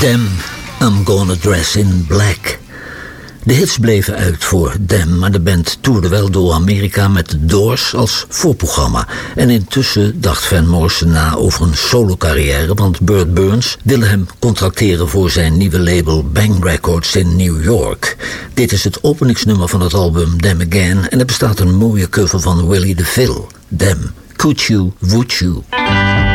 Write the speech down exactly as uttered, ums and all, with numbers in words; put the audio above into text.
Them, I'm Gonna Dress in Black. De hits bleven uit voor Them, maar de band toerde wel door Amerika met The Doors als voorprogramma. En intussen dacht Van Morrison na over een solo-carrière, want Burt Burns wilde hem contracteren voor zijn nieuwe label Bang Records in New York. Dit is het openingsnummer van het album Them Again en er bestaat een mooie cover van Willie DeVille. Them, Could You, Would You?